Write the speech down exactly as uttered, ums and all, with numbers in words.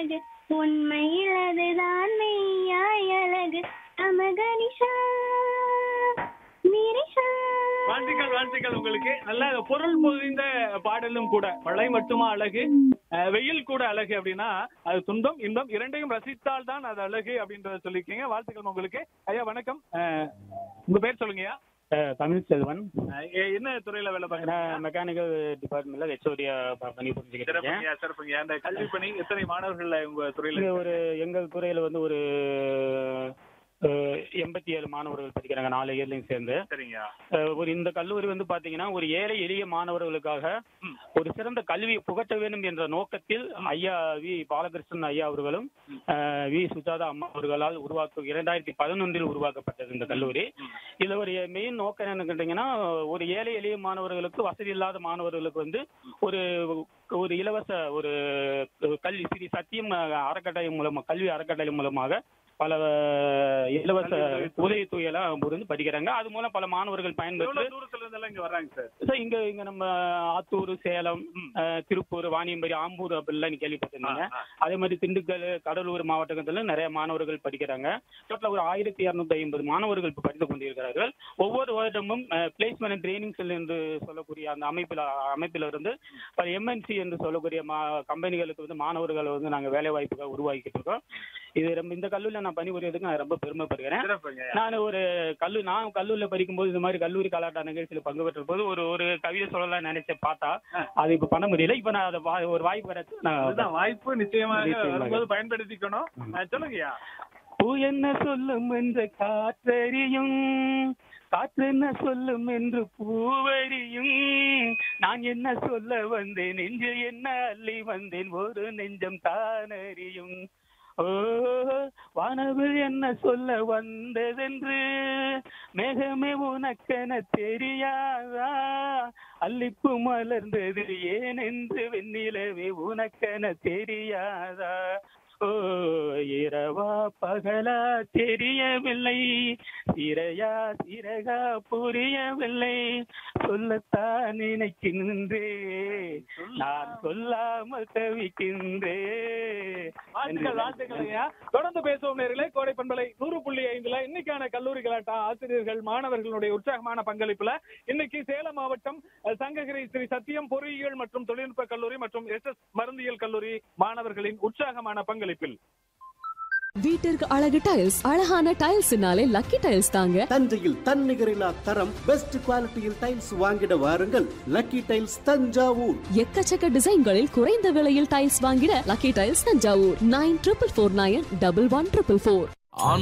அழகு உண்மையில் அதுதான் மெய்யாய் அழகு அமகனிஷா நிரிஷா. வாழ்த்துக்கள் வாழ்த்துக்கள் உங்களுக்கு. நல்ல பொருள் பொதிந்த பாடலும் கூட. மழை மட்டுமா அழகு, அஹ், வெயில் கூட அழகு அப்படின்னா அது துன்பம் இன்பம் இரண்டையும் ரசித்தால் தான் அது அழகு அப்படின்றத சொல்லிருக்கீங்க. வாழ்த்துக்கள் உங்களுக்கு. ஐயா வணக்கம். அஹ், உங்க பேர் சொல்லுங்கய்யா. தமிழ் செல்வன். அஹ், எ- என்ன துறையில வேலை பார்க்கறீங்க? மெக்கானிக்கல் டிபார்ட்மெண்ட்ல ஹெச்ஓடியா பணி புரிஞ்சுக்கிட்டு இருக்கேன். சிறப்புங்கய்யா சிறப்புங்க. அந்த கல்வி பணி எத்தனை மாணவர்கள் உங்க துறையில? இங்க ஒரு எங்கள் துறையில வந்து ஒரு அஹ், எண்பத்தி ஏழு மாணவர்கள் படிக்கிறாங்க, நாலு இயர்லையும் சேர்ந்து. சரிங்க. அஹ், ஒரு இந்த கல்லூரி வந்து பாத்தீங்கன்னா ஒரு ஏழை எளிய மாணவர்களுக்காக ஒரு சிறந்த கல்வியை புகட்ட வேண்டும் என்ற நோக்கத்தில் ஐயா வி பாலகிருஷ்ணன் ஐயா அவர்களும் அஹ், வி சுஜாதா அம்மா அவர்களால் உருவாக்க இரண்டாயிரத்தி பதினொன்றில் உருவாக்கப்பட்டது இந்த கல்லூரி. இதுல ஒரு மெயின் நோக்கம் என்னன்னு கேட்டீங்கன்னா, ஒரு ஏழை எளிய மாணவர்களுக்கு, வசதி இல்லாத மாணவர்களுக்கு வந்து ஒரு ஒரு இலவச ஒரு கல்வி ஸ்ரீ சத்தியம் அறக்கட்டளை மூலமாக, கல்வி அறக்கட்டளை மூலமாக பல இலவச உதவித்தொகை எல்லாம் புரிந்து படிக்கிறாங்க. அது மூலம் பல மாணவர்கள் பயன்பெற்று எவ்வளவு தூரத்துல இருந்தெல்லாம் இங்க வர்றாங்க சார்? சார் இங்க இங்க நம்ம ஆத்தூர், சேலம், அஹ், திருப்பூர், வாணியம்படி, ஆம்பூர் அப்படிலாம் நீங்க கேள்விப்பட்டிருந்தீங்க. அதே மாதிரி திண்டுக்கல், கடலூர் மாவட்டத்துல நிறைய மாணவர்கள் படிக்கிறாங்க. டோட்டலா ஒரு ஆயிரத்தி இருநூத்தி ஐம்பது மாணவர்கள் இப்ப படித்துக் கொண்டிருக்கிறார்கள். ஒவ்வொரு வருடமும் பிளேஸ்மெண்ட் அண்ட் ட்ரைனிங் செல் என்று சொல்லக்கூடிய அந்த அமைப்பில் அமைப்பில இருந்து எம்என்சி என்று சொல்லக்கூடிய கம்பெனிகளுக்கு வந்து மாணவர்களை வந்து நாங்க வேலை வாய்ப்புகள் உருவாக்கிட்டு இருக்கோம். இது ரொம்ப இந்த கல்லூரியில் நான் பணிபுரியதுக்கு நான் ரொம்ப பெருமைப்படுகிறேன். நான் ஒரு கல்லூ நான் கல்லூரியில் படிக்கும்போது இந்த மாதிரி கல்லூரி கலாட்டா நிகழ்ச்சியில் பங்கு பெற்ற போது ஒரு ஒரு கவிதை சொல்லலாம் நினைச்ச பார்த்தா அது இப்ப பண்ண முடியல. இப்ப நான் அதை ஒரு வாய்ப்பு கிடைச்சு நான் வாய்ப்பு நிச்சயமாக பயன்படுத்திக்கணும். சொல்லுங்கய்யா. பூ என்ன சொல்லும் என்று காற்றறியும், காற்று என்ன சொல்லும் என்று பூவறியும், நான் என்ன சொல்ல வந்தேன் நெஞ்சில் என்ன அள்ளி வந்தேன் ஒரு நெஞ்சம் தான் அறியும். ஓ வானவில் என்ன சொல்ல வந்ததென்று மேகமே உனக்கென தெரியாதா, அல்லிப்பு மலர்ந்தது ஏன் என்று வெண்ணிலவே உனக்கென தெரியாதா. ஓ இரவா பகலா தெரியவில்லை, சிறையா சிறகா புரியவில்லை, சொல்லத்தான் நினைக்கின்றே நான் சொல்லாமல் தவிக்கின்றே. தொடர்ந்து பேசுவோம் நேர்களே. கோடை பண்பலை நூறு புள்ளி ஐந்துல இன்னைக்கான கல்லூரி கலாட்டா ஆசிரியர்கள் மாணவர்களுடைய உற்சாகமான பங்களிப்புல இன்னைக்கு சேலம் மாவட்டம் சங்ககிரி ஸ்ரீ சத்தியம் பொறியியல் மற்றும் தொழில்நுட்ப கல்லூரி மற்றும் எஸ் எஸ் மருந்தியல் கல்லூரி மாணவர்களின் உற்சாகமான பங்களிப்பில் வீட்டிற்கு அழகு டைல்ஸ், அழகான டைல்ஸ்னாலே லக்கி டைல்ஸ் தாங்க. தஞ்சையில் தன்னிகரில்லா தரம், பெஸ்ட் குவாலிட்டியில் டைல்ஸ் வாங்கிட வாருங்கள். Lucky tiles Thanjavur. எக்கச்சக்க டிசைன்களில் குறைந்த விலையில் டைல்ஸ் வாங்கிட lucky tiles Thanjavur. Nine triple four nine double one triple four.